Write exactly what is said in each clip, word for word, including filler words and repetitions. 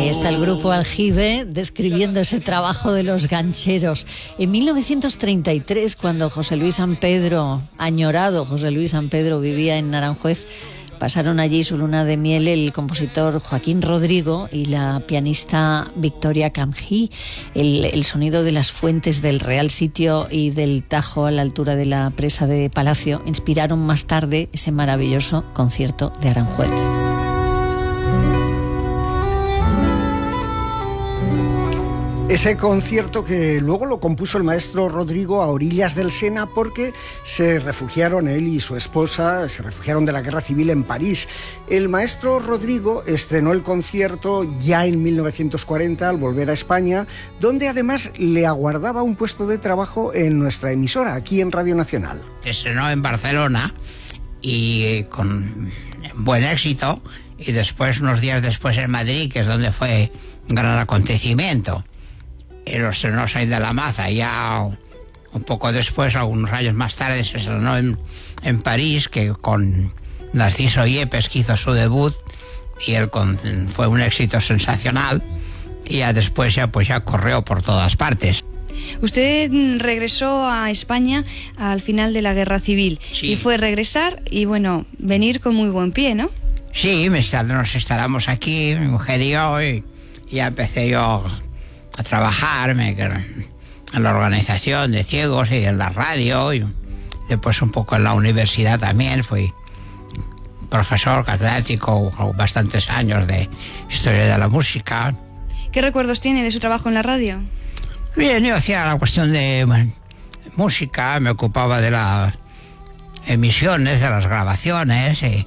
Ahí está el grupo Aljibe describiendo ese trabajo de los gancheros. En mil novecientos treinta y tres, cuando José Luis Sampedro, añorado José Luis Sampedro, vivía en Aranjuez, pasaron allí su luna de miel el compositor Joaquín Rodrigo y la pianista Victoria Camjí. El, el sonido de las fuentes del Real Sitio y del Tajo a la altura de la presa de Palacio inspiraron más tarde ese maravilloso concierto de Aranjuez. Ese concierto que luego lo compuso el maestro Rodrigo a orillas del Sena porque se refugiaron, él y su esposa, se refugiaron de la guerra civil en París. El maestro Rodrigo estrenó el concierto ya en mil novecientos cuarenta al volver a España, donde además le aguardaba un puesto de trabajo en nuestra emisora, aquí en Radio Nacional. Se estrenó en Barcelona y con buen éxito, y después, unos días después, en Madrid, que es donde fue un gran acontecimiento. Y lo estrenó Said de la Maza. Ya un poco después, algunos años más tarde, se estrenó en, en París, que con Narciso Yepes, que hizo su debut, y él con, fue un éxito sensacional, y ya después ya, pues ya corrió por todas partes. Usted regresó a España al final de la Guerra Civil. Sí. Y fue regresar y, bueno, venir con muy buen pie, ¿no? Sí, nos instalamos aquí, mi mujer y yo, y ya empecé yo a trabajar me, en la organización de ciegos y en la radio, y después un poco en la universidad también. Fui profesor catedrático bastantes años de historia de la música. ¿Qué recuerdos tiene de su trabajo en la radio? Bien, yo hacía la cuestión de bueno, música, me ocupaba de las emisiones, de las grabaciones, y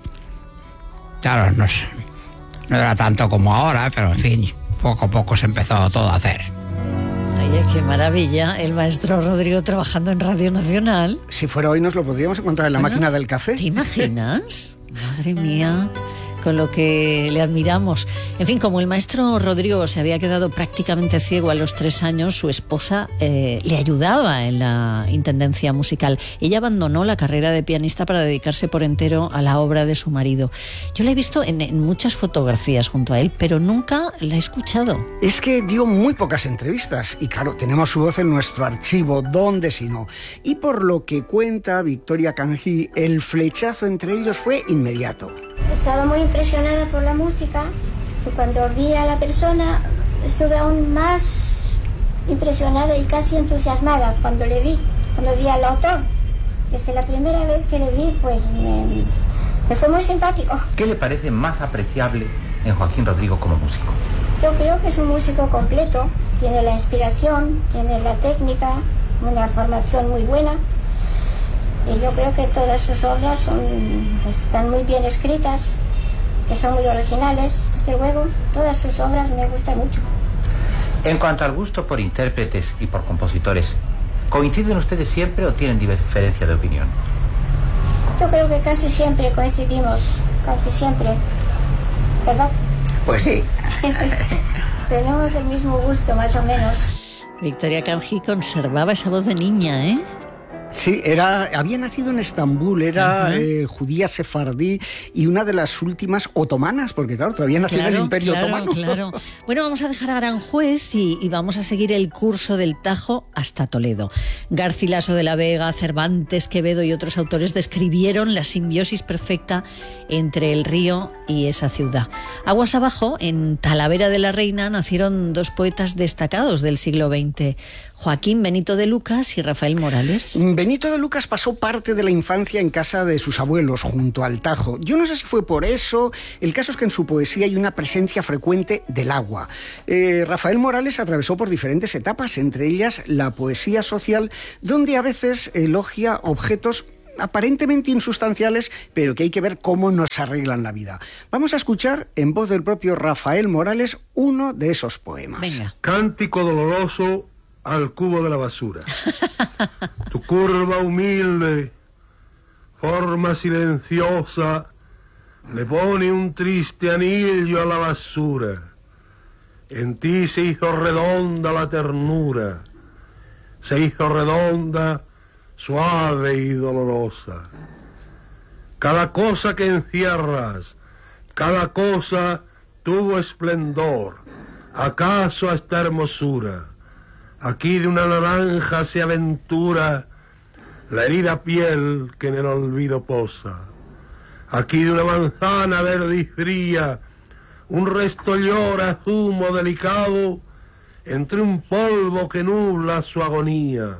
claro, no, no era tanto como ahora, pero en fin, poco a poco se empezó todo a hacer. Oye, qué maravilla, el maestro Rodrigo trabajando en Radio Nacional. Si fuera hoy nos lo podríamos encontrar en la bueno, máquina del café. ¿Te imaginas? Madre mía, con lo que le admiramos. En fin, como el maestro Rodrigo se había quedado prácticamente ciego a los tres años, su esposa eh, le ayudaba en la intendencia musical. Ella abandonó la carrera de pianista para dedicarse por entero a la obra de su marido. Yo la he visto en, en muchas fotografías junto a él, pero nunca la he escuchado. Es que dio muy pocas entrevistas y claro, tenemos su voz en nuestro archivo, ¿dónde si no? Y por lo que cuenta Victoria Camjí, el flechazo entre ellos fue inmediato. Estaba muy impresionada por la música y cuando vi a la persona estuve aún más impresionada y casi entusiasmada cuando le vi, cuando vi al autor. Desde la primera vez que le vi, pues me, me fue muy simpático. ¿Qué le parece más apreciable en Joaquín Rodrigo como músico? Yo creo que es un músico completo, tiene la inspiración, tiene la técnica, una formación muy buena. Y yo creo que todas sus obras son, están muy bien escritas, que son muy originales, desde luego. Todas sus obras me gustan mucho. En cuanto al gusto por intérpretes y por compositores, ¿coinciden ustedes siempre o tienen diferencia de opinión? Yo creo que casi siempre coincidimos, casi siempre, ¿verdad? Pues sí. Tenemos el mismo gusto, más o menos. Victoria Camjí conservaba esa voz de niña, ¿eh? Sí, era, había nacido en Estambul, era uh-huh. eh, judía sefardí y una de las últimas otomanas, porque claro, todavía nació claro, en el Imperio claro, Otomano. Claro. Bueno, vamos a dejar a Aranjuez y, y vamos a seguir el curso del Tajo hasta Toledo. Garcilaso de la Vega, Cervantes, Quevedo y otros autores describieron la simbiosis perfecta entre el río y esa ciudad. Aguas abajo, en Talavera de la Reina, nacieron dos poetas destacados del siglo veinte, Joaquín Benito de Lucas y Rafael Morales. Benito de Lucas pasó parte de la infancia en casa de sus abuelos, junto al Tajo. Yo no sé si fue por eso, el caso es que en su poesía hay una presencia frecuente del agua. Eh, Rafael Morales atravesó por diferentes etapas, entre ellas la poesía social, donde a veces elogia objetos aparentemente insustanciales, pero que hay que ver cómo nos arreglan la vida. Vamos a escuchar, en voz del propio Rafael Morales, uno de esos poemas. Venga. Cántico doloroso al cubo de la basura. Tu curva humilde, forma silenciosa, le pone un triste anillo a la basura. En ti se hizo redonda la ternura, se hizo redonda, suave y dolorosa. Cada cosa que encierras, cada cosa tuvo esplendor, ¿Acaso a esta hermosura aquí de una naranja se aventura la herida piel que en el olvido posa? Aquí de una manzana verde y fría un resto llora zumo delicado entre un polvo que nubla su agonía.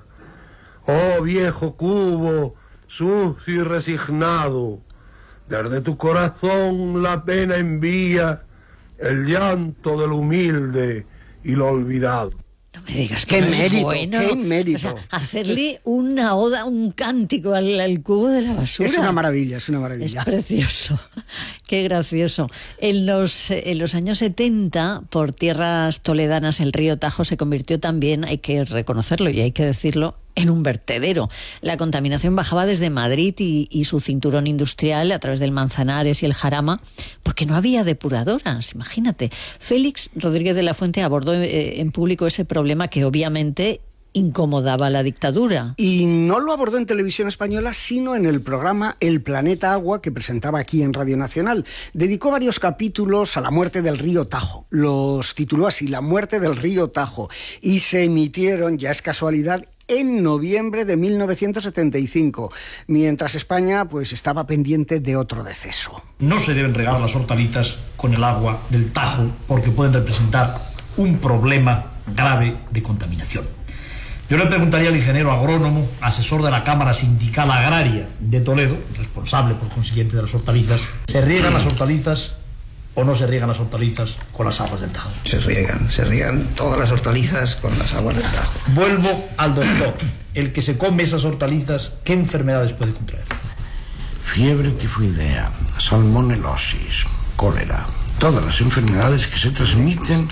Oh viejo cubo, sucio y resignado, desde tu corazón la pena envía el llanto del humilde y lo olvidado. No me digas que qué no es mérito, bueno. qué mérito. O sea, hacerle una oda, un cántico al, al cubo de la basura. Es una maravilla, es una Es maravilla. precioso, qué gracioso. En los, en los años setenta, por tierras toledanas, el río Tajo se convirtió también, hay que reconocerlo y hay que decirlo, en un vertedero. La contaminación bajaba desde Madrid y, y su cinturón industrial a través del Manzanares y el Jarama, porque no había depuradoras, imagínate. Félix Rodríguez de la Fuente abordó eh, en público ese problema que obviamente incomodaba a la dictadura. Y no lo abordó en televisión española, sino en el programa El Planeta Agua, que presentaba aquí en Radio Nacional. Dedicó varios capítulos a la muerte del río Tajo. Los tituló así, La muerte del río Tajo. Y se emitieron, ya es casualidad, en noviembre de mil novecientos setenta y cinco, mientras España pues estaba pendiente de otro deceso. No se deben regar las hortalizas con el agua del Tajo porque pueden representar un problema grave de contaminación. Yo le preguntaría al ingeniero agrónomo, asesor de la Cámara Sindical Agraria de Toledo, responsable por consiguiente de las hortalizas, ¿se riegan las hortalizas o no se riegan las hortalizas con las aguas del Tajo? Se riegan, se riegan todas las hortalizas con las aguas del Tajo. Vuelvo al doctor. El que se come esas hortalizas, ¿qué enfermedades puede contraer? Fiebre tifoidea, salmonelosis, cólera, todas las enfermedades que se transmiten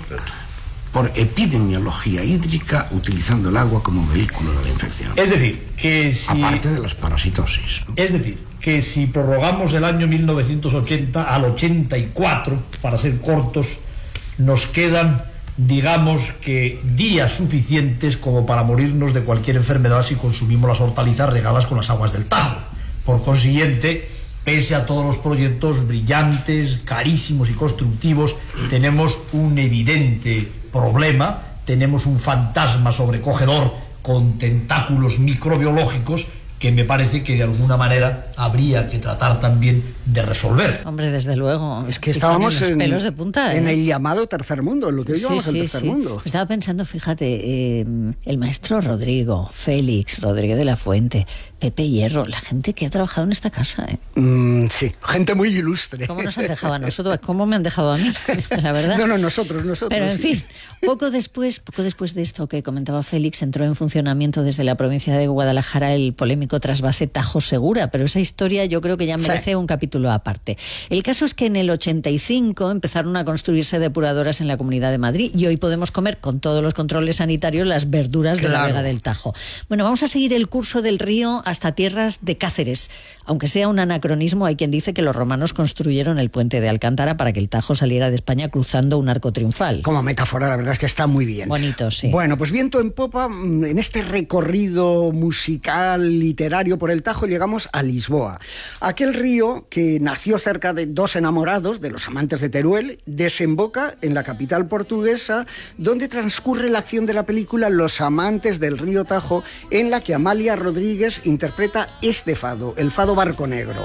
por epidemiología hídrica utilizando el agua como vehículo de la infección. Es decir, que si... Aparte de las parasitosis, ¿no? Es decir, que si prorrogamos el año mil novecientos ochenta al ochenta y cuatro, para ser cortos, nos quedan, digamos que, días suficientes como para morirnos de cualquier enfermedad si consumimos las hortalizas regadas con las aguas del Tajo. Por consiguiente, pese a todos los proyectos brillantes, carísimos y constructivos, tenemos un evidente problema, tenemos un fantasma sobrecogedor con tentáculos microbiológicos que me parece que de alguna manera habría que tratar también de resolver. Hombre, desde luego. Es que estábamos los en, pelos de punta, ¿eh? en el llamado tercer mundo, en lo que hoy Sí, llamamos sí, el tercer sí. mundo. Estaba pensando, fíjate, eh, el maestro Rodrigo, Félix Rodríguez de la Fuente, Pepe Hierro, la gente que ha trabajado en esta casa, ¿eh? Mm, sí, gente muy ilustre. ¿Cómo nos han dejado a nosotros? ¿Cómo me han dejado a mí? La verdad. No, no, nosotros, nosotros. Pero en sí. fin, poco después, poco después de esto que comentaba Félix, entró en funcionamiento desde la provincia de Guadalajara el polémico trasvase Tajo Segura, pero esa historia yo creo que ya merece sí. un capítulo aparte. El caso es que en el ochenta y cinco empezaron a construirse depuradoras en la Comunidad de Madrid y hoy podemos comer con todos los controles sanitarios las verduras claro. de la Vega del Tajo. Bueno, vamos a seguir el curso del río hasta tierras de Cáceres. Aunque sea un anacronismo, hay quien dice que los romanos construyeron el puente de Alcántara para que el Tajo saliera de España cruzando un arco triunfal. Como metáfora, la verdad es que está muy bien. Bonito, sí. Bueno, pues viento en popa, en este recorrido musical, literario por el Tajo, llegamos a Lisboa. Aquel río que nació cerca de dos enamorados, de los amantes de Teruel, desemboca en la capital portuguesa, donde transcurre la acción de la película Los amantes del río Tajo, en la que Amália Rodríguez interpreta este fado, el fado Barco Negro.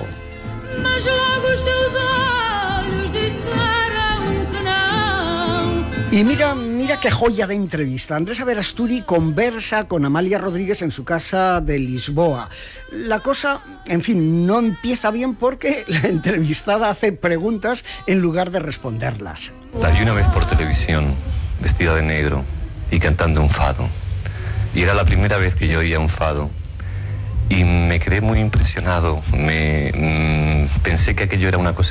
Y mira, mira qué joya de entrevista. Andrés Averasturi conversa con Amália Rodríguez en su casa de Lisboa. La cosa, en fin, no empieza bien porque la entrevistada hace preguntas en lugar de responderlas. La vi una vez por televisión, vestida de negro y cantando un fado. Y era la primera vez que yo oía un fado. Y me quedé muy impresionado. Me, mmm, pensé que aquello era una cosa